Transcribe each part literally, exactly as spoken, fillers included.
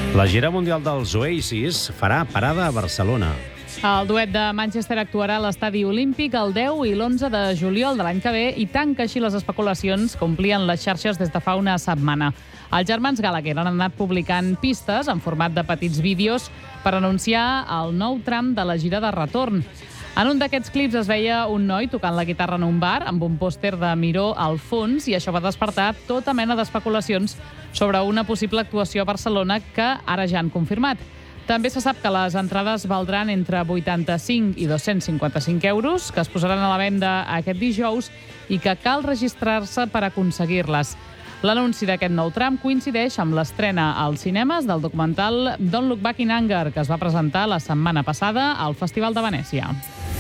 La gira mundial dels Oasis farà parada a Barcelona. El duet de Manchester actuarà a l'Estadi Olímpic el deu i l'onze de juliol de l'any que ve i tanca així les especulacions que omplien les xarxes des de fa una setmana. Els germans Gallagher han anat publicant pistes en format de petits vídeos per anunciar el nou tram de la gira de retorn. En un d'aquests clips es veia un noi tocant la guitarra en un bar amb un pòster de Miró al fons i això va despertar tota mena d'especulacions sobre una possible actuació a Barcelona que ara ja han confirmat. També se sap que les entrades valdran entre vuitanta-cinc i dos-cents cinquanta-cinc euros, que es posaran a la venda aquest dijous i que cal registrar-se per aconseguir-les. L'anunci d'aquest nou tram coincideix amb l'estrena als cinemes del documental Don't Look Back in Anger, que es va presentar la setmana passada al Festival de Venècia.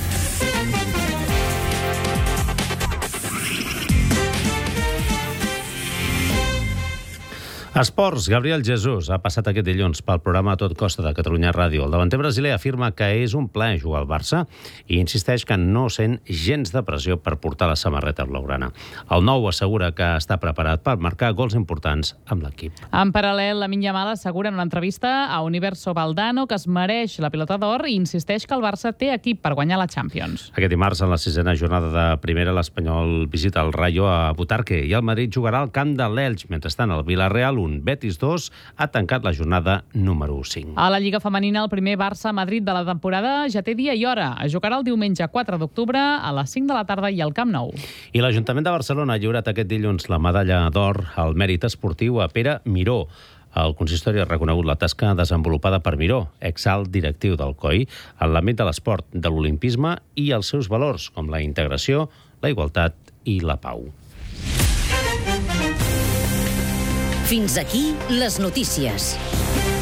Esports. Gabriel Jesús ha passat aquest dilluns pel programa A Tot Costa de Catalunya Ràdio. El davanter brasiler afirma que és un plaer jugar al Barça i insisteix que no sent gens de pressió per portar la samarreta blaugrana. El nou assegura que està preparat per marcar gols importants amb l'equip. En paral·lel, Lamine Yamal assegura en una entrevista a Universo Valdano que es mereix la pilota d'or i insisteix que el Barça té equip per guanyar la Champions. Aquest dimarts, en la sisena jornada de primera, l'Espanyol visita el Rayo a Butarque i el Madrid jugarà al camp de l'Elx. Mentrestant, el Villarreal un Betis dos ha tancat la jornada número cinc. A la Lliga Femenina, el primer Barça-Madrid de la temporada ja té dia i hora. Es jugarà el diumenge quatre d'octubre a les cinc de la tarda i al Camp Nou. I l'Ajuntament de Barcelona ha lliurat aquest dilluns la medalla d'or al mèrit esportiu a Pere Miró. El consistori ha reconegut la tasca desenvolupada per Miró, exalt directiu del C O I, en l'àmbit de l'esport, de l'olimpisme i els seus valors, com la integració, la igualtat i la pau. Fins aquí les notícies.